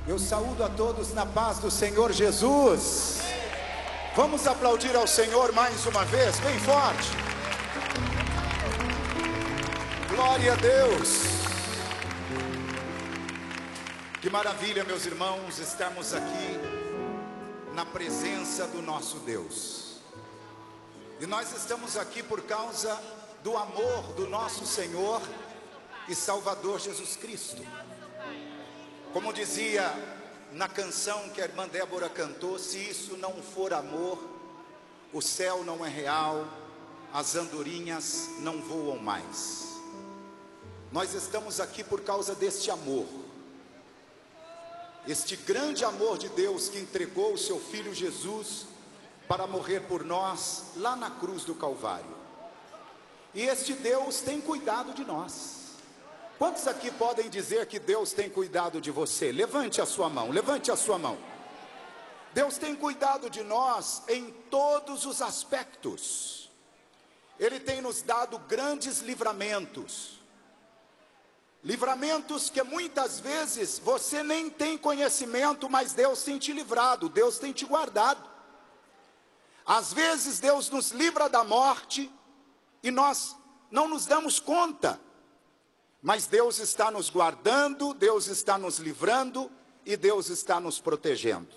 Eu saúdo a todos na paz do Senhor Jesus. Vamos aplaudir ao Senhor mais uma vez, bem forte. Glória a Deus. Que maravilha, meus irmãos, estarmos aqui na presença do nosso Deus. E nós estamos aqui por causa do amor do nosso Senhor e Salvador Jesus Cristo. Como dizia na canção que a irmã Débora cantou, se isso não for amor, o céu não é real, as andorinhas não voam mais. Nós estamos aqui por causa deste amor, este grande amor de Deus que entregou o seu Filho Jesus para morrer por nós lá na cruz do Calvário. E este Deus tem cuidado de nós. Quantos aqui podem dizer que Deus tem cuidado de você? Levante a sua mão, levante a sua mão. Deus tem cuidado de nós em todos os aspectos. Ele tem nos dado grandes livramentos. Livramentos que muitas vezes você nem tem conhecimento, mas Deus tem te livrado, Deus tem te guardado. Às vezes Deus nos livra da morte e nós não nos damos conta. Mas Deus está nos guardando, Deus está nos livrando e Deus está nos protegendo.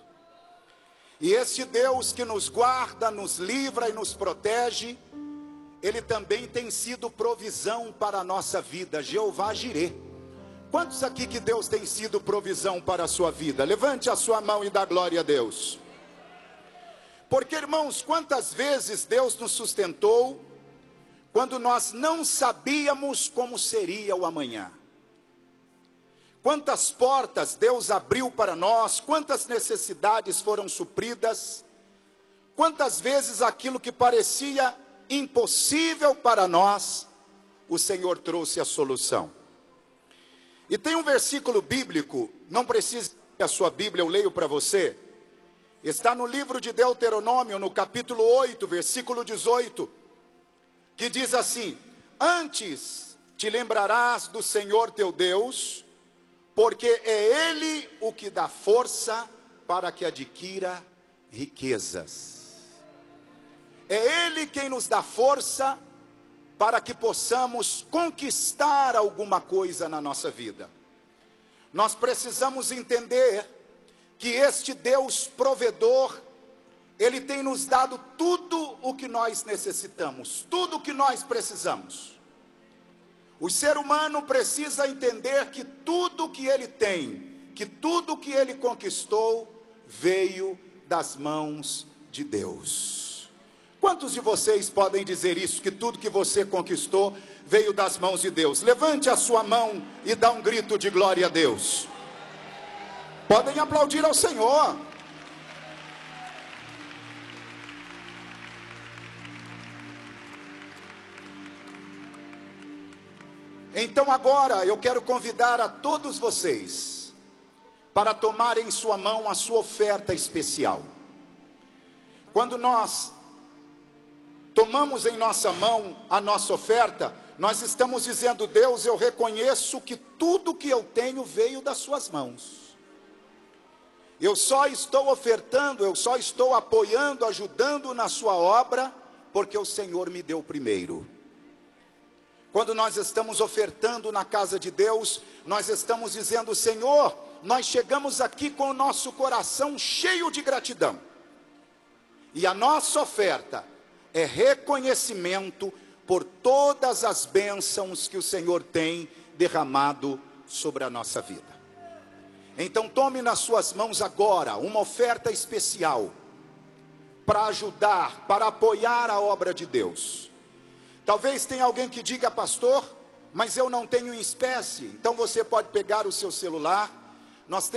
E este Deus que nos guarda, nos livra e nos protege, Ele também tem sido provisão para a nossa vida, Jeová Jirê. Quantos aqui que Deus tem sido provisão para a sua vida? Levante a sua mão e dá glória a Deus. Porque, irmãos, quantas vezes Deus nos sustentou quando nós não sabíamos como seria o amanhã? Quantas portas Deus abriu para nós, quantas necessidades foram supridas, quantas vezes aquilo que parecia impossível para nós, o Senhor trouxe a solução. E tem um versículo bíblico, não precisa que a sua Bíblia eu leio para você, está no livro de Deuteronômio, no capítulo 8, versículo 18, que diz assim: antes te lembrarás do Senhor teu Deus, porque é Ele o que dá força para que adquira riquezas. É Ele quem nos dá força para que possamos conquistar alguma coisa na nossa vida. Nós precisamos entender que este Deus provedor, Ele tem nos dado tudo o que nós necessitamos, tudo o que nós precisamos. O ser humano precisa entender que tudo o que ele tem, que tudo o que ele conquistou, veio das mãos de Deus. Quantos de vocês podem dizer isso, que tudo que você conquistou, veio das mãos de Deus? Levante a sua mão e dá um grito de glória a Deus. Podem aplaudir ao Senhor. Então agora eu quero convidar a todos vocês para tomarem em sua mão a sua oferta especial. Quando nós tomamos em nossa mão a nossa oferta, nós estamos dizendo: Deus, eu reconheço que tudo que eu tenho veio das suas mãos. Eu só estou ofertando, eu só estou apoiando, ajudando na sua obra, porque o Senhor me deu primeiro. Quando nós estamos ofertando na casa de Deus, nós estamos dizendo: Senhor, nós chegamos aqui com o nosso coração cheio de gratidão. E a nossa oferta é reconhecimento por todas as bênçãos que o Senhor tem derramado sobre a nossa vida. Então tome nas suas mãos agora uma oferta especial para ajudar, para apoiar a obra de Deus. Talvez tenha alguém que diga: pastor, mas eu não tenho em espécie. Então você pode pegar o seu celular. Nós temos